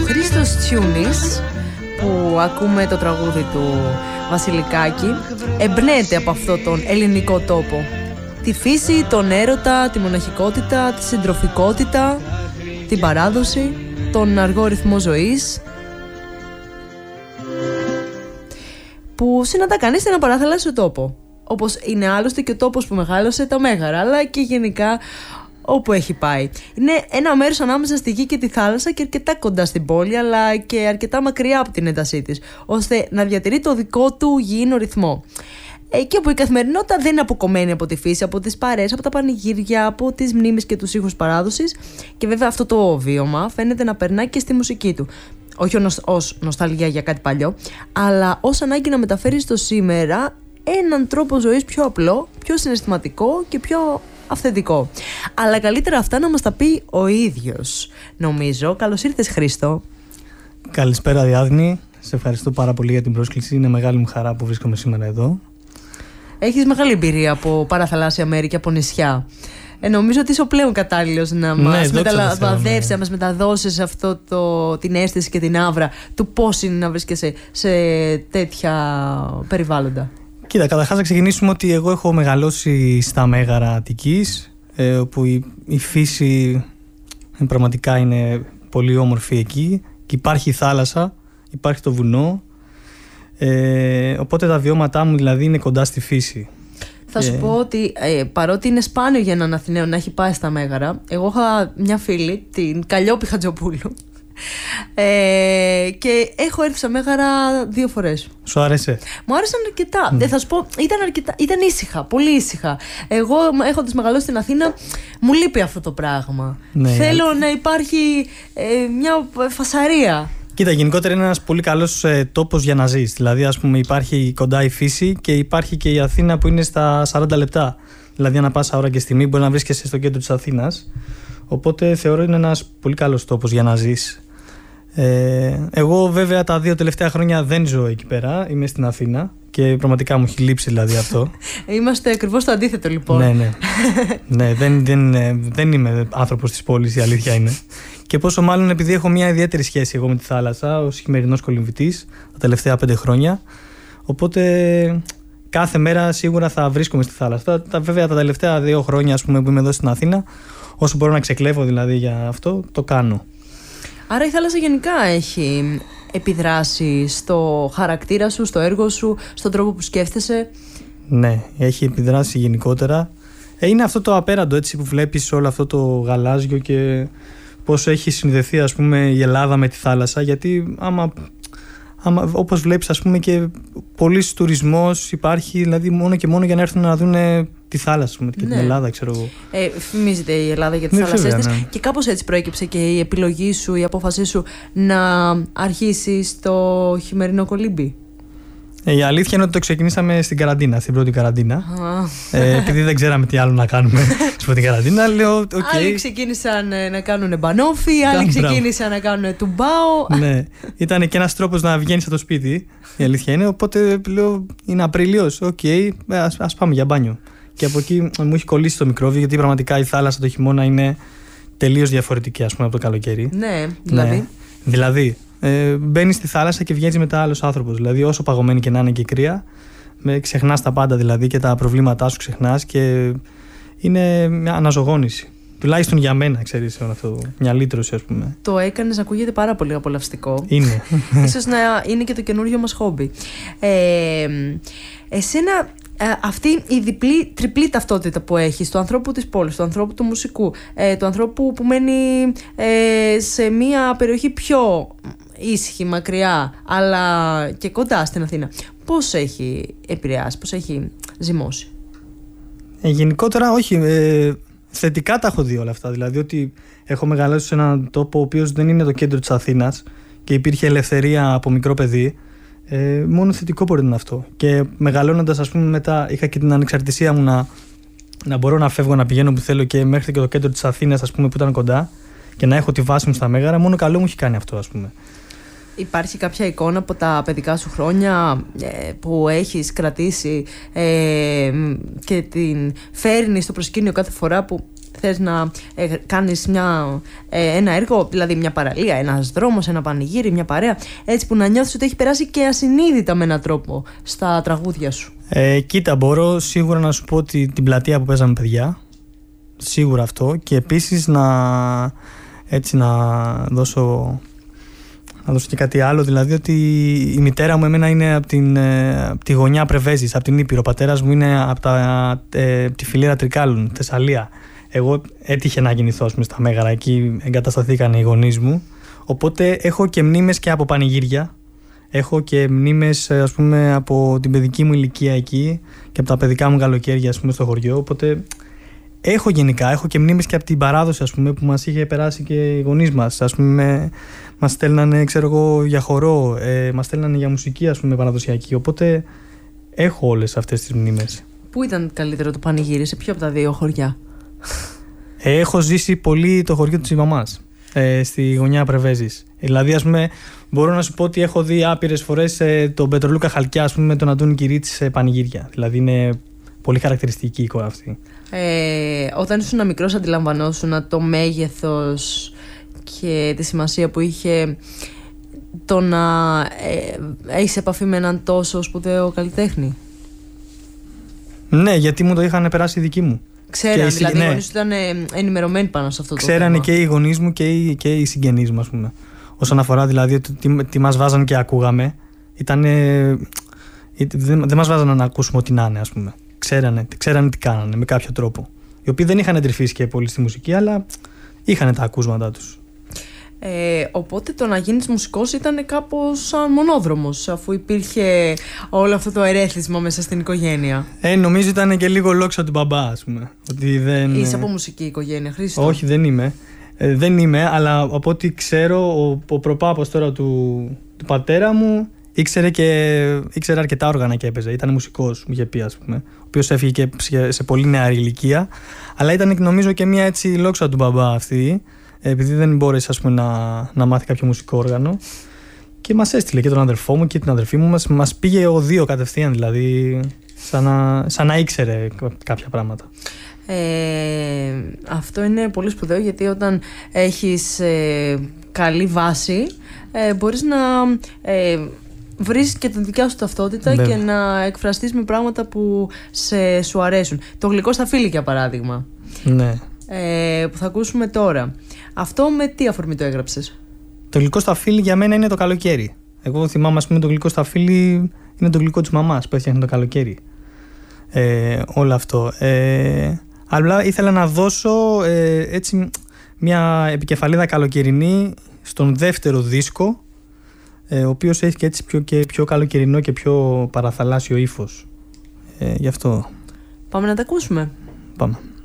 Χρήστος Τσιούνης, που ακούμε το τραγούδι του Βασιλικάκη, εμπνέεται από αυτό τον ελληνικό τόπο. Τη φύση, τον έρωτα, τη μοναχικότητα, τη συντροφικότητα, την παράδοση, τον αργό ρυθμό ζωής, που συναντά κανείς σε ένα παραθαλάσσιο τόπο. Όπως είναι άλλωστε και ο τόπος που μεγάλωσε τα Μέγαρα, αλλά και γενικά όπου έχει πάει. Είναι ένα μέρος ανάμεσα στη γη και τη θάλασσα και αρκετά κοντά στην πόλη, αλλά και αρκετά μακριά από την έντασή της, ώστε να διατηρεί το δικό του γήινο ρυθμό. Και όπου η καθημερινότητα δεν είναι αποκομμένη από τη φύση, από τις παρέες, από τα πανηγύρια, από τις μνήμες και τους ήχους παράδοσης. Και βέβαια αυτό το βίωμα φαίνεται να περνά και στη μουσική του. Όχι ως νοσταλγία για κάτι παλιό, αλλά ως ανάγκη να μεταφέρει στο σήμερα έναν τρόπο ζωής πιο απλό, πιο συναισθηματικό και πιο αυθεντικό. Αλλά καλύτερα αυτά να μας τα πει ο ίδιος, νομίζω. Καλώς ήρθες, Χρήστο. Καλησπέρα, Διάδνη. Σε ευχαριστώ πάρα πολύ για την πρόσκληση. Είναι μεγάλη μου χαρά που βρίσκομαι σήμερα εδώ. Έχεις μεγάλη εμπειρία από παραθαλάσσια μέρη και από νησιά. Νομίζω ότι είσαι ο πλέον κατάλληλος να μας μεταδεύσεις, να μας μεταδώσεις την αίσθηση και την άβρα του πώς είναι να βρίσκεσαι σε τέτοια περιβάλλοντα. Κοίτα, καταρχάς να ξεκινήσουμε ότι εγώ έχω μεγαλώσει στα Μέγαρα Αττικής, όπου η φύση πραγματικά είναι πολύ όμορφη εκεί και υπάρχει η θάλασσα, υπάρχει το βουνό, οπότε τα βιώματά μου δηλαδή είναι κοντά στη φύση. Θα σου πω ότι παρότι είναι σπάνιο για έναν Αθηναίο να έχει πάει στα Μέγαρα, εγώ είχα μια φίλη, την Καλλιόπη Χατζοπούλου, και έχω έρθει στα Μέγαρα 2 φορές. Σου άρεσε? Μου άρεσαν αρκετά. Θα σου πω, ήταν ήσυχα, πολύ ήσυχα. Εγώ, έχοντας μεγαλώσει στην Αθήνα, μου λείπει αυτό το πράγμα. Θέλω να υπάρχει μια φασαρία. Κοίτα, γενικότερα είναι ένας πολύ καλός τόπος για να ζεις. Δηλαδή, ας πούμε, υπάρχει κοντά η φύση και υπάρχει και η Αθήνα που είναι στα 40 λεπτά. Δηλαδή, ανά πάσα ώρα και στιγμή μπορεί να βρίσκεσαι στο κέντρο της Αθήνας. Οπότε θεωρώ είναι ένας πολύ καλός τόπος για να ζεις. Εγώ βέβαια τα 2 τελευταία χρόνια δεν ζω εκεί πέρα. Είμαι στην Αθήνα και πραγματικά μου έχει λείψει δηλαδή αυτό. Είμαστε ακριβώς το αντίθετο λοιπόν. Ναι, δεν είμαι άνθρωπος της πόλης, η αλήθεια είναι. Και πόσο μάλλον επειδή έχω μια ιδιαίτερη σχέση εγώ με τη θάλασσα ως χειμερινός κολυμβητής τα τελευταία 5 χρόνια. Οπότε κάθε μέρα σίγουρα θα βρίσκομαι στη θάλασσα. Βέβαια τα τελευταία 2 χρόνια ας πούμε, που είμαι εδώ στην Αθήνα, όσο μπορώ να ξεκλέβω δηλαδή για αυτό, το κάνω. Άρα η θάλασσα γενικά έχει επιδράσει στο χαρακτήρα σου, στο έργο σου, στον τρόπο που σκέφτεσαι. Ναι, έχει επιδράσει γενικότερα. Είναι αυτό το απέραντο έτσι που βλέπεις όλο αυτό το γαλάζιο και πώς έχει συνδεθεί ας πούμε η Ελλάδα με τη θάλασσα, γιατί άμα όπως βλέπεις ας πούμε και πολύς τουρισμός υπάρχει δηλαδή μόνο και μόνο για να έρθουν να δουν τη θάλασσα και την Ελλάδα, ξέρω εγώ. Φημίζεται η Ελλάδα για τις θάλασσές της και κάπως έτσι προέκυψε και η επιλογή σου, η απόφασή σου να αρχίσεις το χειμερινό κολύμπι. Η αλήθεια είναι ότι το ξεκινήσαμε στην καραντίνα, στην πρώτη καραντίνα. Επειδή δεν ξέραμε τι άλλο να κάνουμε στην πρώτη καραντίνα, λέω: okay. Άλλοι ξεκίνησαν να κάνουν μπανόφι, άλλοι ξεκίνησαν να κάνουν τουμπάο. Ναι, ήταν και ένας τρόπος να βγαίνεις από το σπίτι, η αλήθεια είναι. Οπότε λέω: είναι Απρίλιος, ας πάμε για μπάνιο. Και από εκεί μου έχει κολλήσει το μικρόβιο, γιατί πραγματικά η θάλασσα το χειμώνα είναι τελείως διαφορετική, ας πούμε, από το καλοκαίρι. Ναι, δηλαδή. Ναι. Δηλαδή. Μπαίνεις στη θάλασσα και βγαίνεις μετά άλλος άνθρωπος. Δηλαδή, όσο παγωμένη και να είναι και κρύα, ξεχνάς τα πάντα δηλαδή και τα προβλήματά σου ξεχνάς και είναι μια αναζωογόνηση. Τουλάχιστον για μένα, ξέρεις, αυτό, μια λύτρωση, ας πούμε. Το έκανες να ακούγεται πάρα πολύ απολαυστικό. Είναι. Ίσως να είναι και το καινούριο μας χόμπι. Εσένα, αυτή η τριπλή ταυτότητα που έχεις, του ανθρώπου της πόλης, του ανθρώπου του μουσικού, του ανθρώπου που μένει σε μια περιοχή πιο ήσυχη, μακριά, αλλά και κοντά στην Αθήνα, πώς έχει επηρεάσει, πώς έχει ζυμώσει? Γενικότερα όχι, θετικά τα έχω δει όλα αυτά. Δηλαδή ότι έχω μεγαλώσει σε έναν τόπο ο οποίος δεν είναι το κέντρο της Αθήνας και υπήρχε ελευθερία από μικρό παιδί. Μόνο θετικό μπορεί να είναι αυτό. Και μεγαλώνοντας, ας πούμε, μετά είχα και την ανεξαρτησία μου να μπορώ να φεύγω, να πηγαίνω που θέλω και μέχρι και το κέντρο της Αθήνας, ας πούμε, που ήταν κοντά και να έχω τη βάση μου στα Μέγαρα. Μόνο καλό μου έχει κάνει αυτό, ας πούμε. Υπάρχει κάποια εικόνα από τα παιδικά σου χρόνια που έχεις κρατήσει και την φέρνεις στο προσκήνιο κάθε φορά που Θες να κάνεις ένα έργο, δηλαδή μια παραλία, ένας δρόμος, ένα πανηγύρι, μια παρέα, έτσι που να νιώθεις ότι έχει περάσει και ασυνείδητα με έναν τρόπο στα τραγούδια σου? Κοίτα, μπορώ σίγουρα να σου πω ότι την πλατεία που παίζαμε παιδιά, σίγουρα αυτό, και επίσης να δώσω και κάτι άλλο, δηλαδή ότι η μητέρα μου εμένα είναι από τη γωνιά Πρεβέζης, από την Ήπειρο. Ο πατέρας μου είναι από τη Φιλήρα Τρικάλων, Θεσσαλία. Εγώ έτυχε να γεννηθώ στα Μέγαρα, εκεί εγκατασταθήκαν οι γονείς μου. Οπότε έχω και μνήμες και από πανηγύρια. Έχω και μνήμες, ας πούμε, από την παιδική μου ηλικία εκεί και από τα παιδικά μου καλοκαίρια, ας πούμε, στο χωριό. Οπότε έχω και μνήμες και από την παράδοση, ας πούμε, που μας είχε περάσει και οι γονείς μας. Ας πούμε, μας στέλνανε, ξέρω εγώ, για χορό, μας στέλνανε για μουσική, ας πούμε, παραδοσιακή. Οπότε έχω όλες αυτές τις μνήμες. Πού ήταν καλύτερο το πανηγύρι, σε ποιο από τα δύο χωριά? Έχω ζήσει πολύ το χωριό της μαμάς, στη γωνιά Πρεβέζης. Δηλαδή, ας πούμε, μπορώ να σου πω ότι έχω δει άπειρες φορές τον Πετρολούκα Χαλκιά, ας πούμε, με τον Αντώνη Κυρίτσι σε πανηγύρια. Δηλαδή, είναι πολύ χαρακτηριστική η εικόνα αυτή. Όταν ήσουν μικρός, αντιλαμβανόσουν το μέγεθος και τη σημασία που είχε το να έχεις επαφή με έναν τόσο σπουδαίο καλλιτέχνη? Ναι, γιατί μου το είχαν περάσει οι δικοί μου. Ξέρανε, δηλαδή οι γονείς σου ήταν ενημερωμένοι πάνω σε αυτό το θέμα. Ξέρανε και οι γονείς μου και οι συγγενείς μου, ας πούμε. Όσον αφορά δηλαδή τι μας βάζαν και ακούγαμε, δεν μας βάζανε να ακούσουμε ό,τι να είναι, ας πούμε. Ξέρανε τι κάνανε με κάποιο τρόπο. Οι οποίοι δεν είχαν εντρυφήσει και πολύ στη μουσική, αλλά είχαν τα ακούσματά τους. Οπότε το να γίνεις μουσικός ήταν κάπως σαν μονόδρομος, αφού υπήρχε όλο αυτό το ερέθισμα μέσα στην οικογένεια. Νομίζω ήταν και λίγο λόγξα του μπαμπά, ας πούμε. Ότι δεν... Είσαι από μουσική οικογένεια, Χρήστο? Όχι, δεν είμαι. Δεν είμαι, αλλά από ό,τι ξέρω, ο προπάπος τώρα του πατέρα μου ήξερε αρκετά όργανα και έπαιζε. Ήταν μουσικός, μου είχε πει, ας πούμε. Ο οποίος έφυγε και σε πολύ νεαρή ηλικία. Αλλά ήταν, νομίζω, και μια έτσι λόγξα του μπαμπά αυτή. Επειδή δεν μπόρεσε, ας πούμε, να μάθει κάποιο μουσικό όργανο. Και μας έστειλε και τον αδερφό μου και την αδερφή μου. Μας πήγε ο δύο κατευθείαν, δηλαδή, σαν να ήξερε κάποια πράγματα. Αυτό είναι πολύ σπουδαίο, γιατί όταν έχεις καλή βάση μπορείς να βρεις και την δικιά σου ταυτότητα. Βέβαια. Και να εκφραστείς με πράγματα που σου αρέσουν. Το γλυκό στα φίλη, για παράδειγμα. Ναι. Που θα ακούσουμε τώρα. Αυτό με τι αφορμή το έγραψες? Το γλυκό στα φίλη για μένα είναι το καλοκαίρι. Εγώ θυμάμαι, ας πούμε, το γλυκό στα φίλη είναι το γλυκό της μαμάς που έφτιαχνε το καλοκαίρι. Όλο αυτό. Αλλά ήθελα να δώσω έτσι μια επικεφαλίδα καλοκαιρινή στον δεύτερο δίσκο, ο οποίος έχει και έτσι πιο καλοκαιρινό και πιο παραθαλάσσιο ύφος. Γι' αυτό. Πάμε να τα ακούσουμε. Πάμε.